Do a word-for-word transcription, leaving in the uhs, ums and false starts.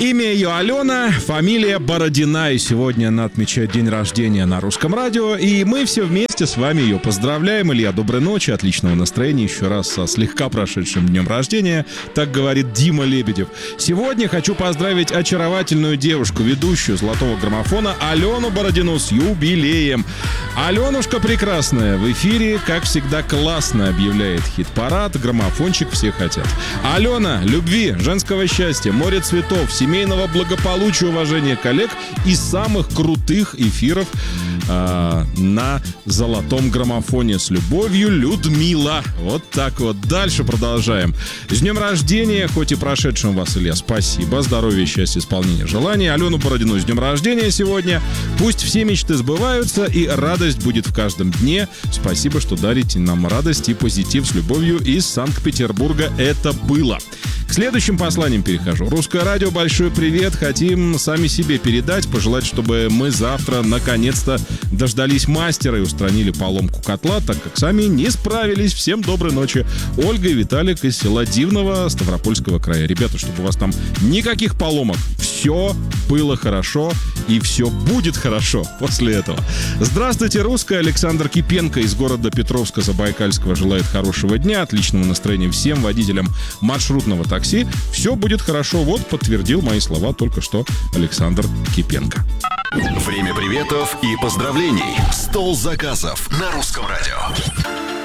Имя ее Алена, фамилия Бородина, и сегодня она отмечает день рождения на Русском радио, и мы все вместе с вами ее поздравляем. Илья, доброй ночи, отличного настроения, еще раз со слегка прошедшим днем рождения, так говорит Дима Лебедев. Сегодня хочу поздравить очаровательную девушку, ведущую «Золотого граммофона» Алену Бородину с юбилеем. Аленушка прекрасная, в эфире, как всегда, классно объявляет хит-парад, граммофончик все хотят. Алена, любви, женского счастья, море цветов, семейного благополучия, уважения коллег и самых крутых эфиров э, на «Золотом граммофоне». С любовью, Людмила. Вот так вот. Дальше продолжаем. С днем рождения, хоть и прошедшим вас, Илья, спасибо. Здоровья, счастья, исполнения желаний. Алену Бородину с днем рождения сегодня. Пусть все мечты сбываются и радость будет в каждом дне. Спасибо, что дарите нам радость и позитив. С любовью из Санкт-Петербурга это было. К следующим посланиям перехожу. Русское радио, большой привет. Хотим сами себе передать, пожелать, чтобы мы завтра наконец-то дождались мастера и устранили поломку котла, так как сами не справились. Всем доброй ночи. Ольга и Виталик из села Дивного Ставропольского края. Ребята, чтобы у вас там никаких поломок. Все было хорошо и все будет хорошо после этого. Здравствуйте, русская. Александр Кипенко из города Петровска Забайкальского желает хорошего дня, отличного настроения всем водителям маршрутного такси. Все будет хорошо. Вот подтвердил мои слова только что Александр Кипенко. Время приветов и поздравлений. Стол заказов на Русском радио.